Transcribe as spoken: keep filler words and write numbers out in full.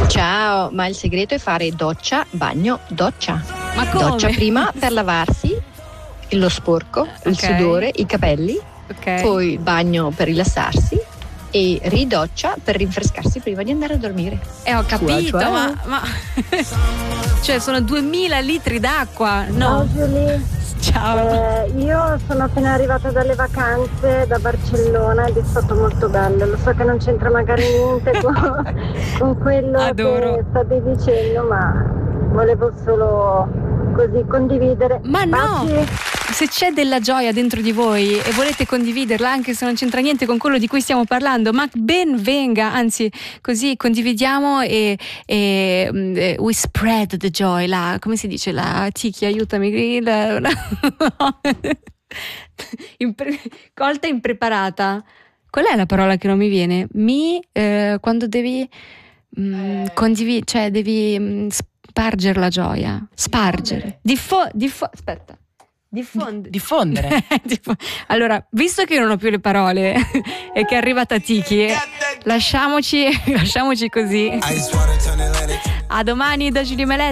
Ciao, ma il segreto è fare doccia, bagno, doccia. Ma come? Doccia prima per lavarsi lo sporco, il Ok. sudore, i capelli, Ok. poi bagno per rilassarsi e ridoccia per rinfrescarsi prima di andare a dormire. Eh, ho capito, Cioè, cioè. ma, ma... cioè sono duemila litri d'acqua, Ciao no? Giulia, Ciao. Eh, io sono appena arrivata dalle vacanze da Barcellona ed è stato molto bello. Lo so che non c'entra magari niente con, con quello Adoro. che state dicendo, ma volevo solo così condividere. Ma no! Baci. Se c'è della gioia dentro di voi e volete condividerla, anche se non c'entra niente con quello di cui stiamo parlando, ma ben venga, anzi così condividiamo e, e, e we spread the joy, la, come si dice, la Tiki, aiutami, la, la, Impre, colta impreparata. Qual è la parola che non mi viene? Mi, eh, quando devi mm, condividere, cioè devi mm, spargere la gioia, spargere, diffo, diffo, aspetta. Diffondere. Diffondere. Allora, visto che io non ho più le parole e che è arrivata Tiki, lasciamoci, lasciamoci così. A domani da Giulia Meletta.